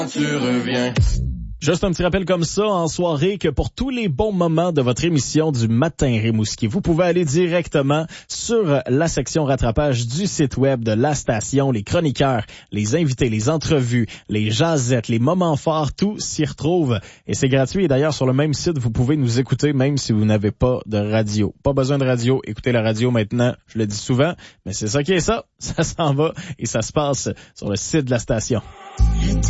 Tu reviens. Juste un petit rappel comme ça en soirée que pour tous les bons moments de votre émission du matin Rimouski, vous pouvez aller directement sur la section rattrapage du site web de la station, les chroniqueurs, les invités, les entrevues, les jazettes, les moments forts, tout s'y retrouve et c'est gratuit. Et d'ailleurs sur le même site, vous pouvez nous écouter même si vous n'avez pas de radio. Pas besoin de radio, écoutez la radio maintenant, je le dis souvent, mais c'est ça qui est ça s'en va et ça se passe sur le site de la station.